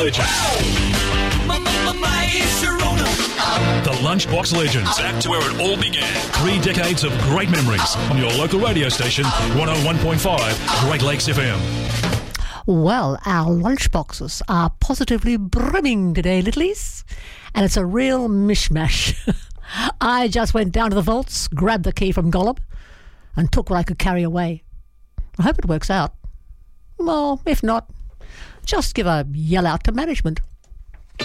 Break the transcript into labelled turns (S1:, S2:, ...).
S1: Legends. The Lunchbox Legends. Back to where it all began. 3 decades of great memories on your local radio station, 101.5 Great Lakes FM.
S2: Well, our lunchboxes are positively brimming today, littlies, and it's a real mishmash. I just went down to the vaults, grabbed the key from Gollum, and took what I could carry away. I hope it works out. Well, if not, just give a yell out to management.